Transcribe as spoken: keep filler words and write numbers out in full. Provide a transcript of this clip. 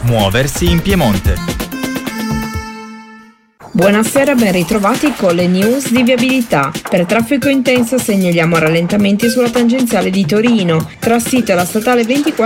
Muoversi in Piemonte. Buonasera, ben ritrovati con le news di viabilità. Per traffico intenso segnaliamo rallentamenti sulla tangenziale di Torino, tra sito e la statale ventiquattro